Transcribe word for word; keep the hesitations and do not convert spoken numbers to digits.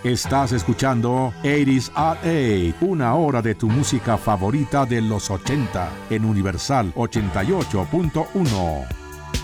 Estás escuchando ochenta at eight, una hora de tu música favorita de los ochenta en Universal ochenta y ocho punto uno.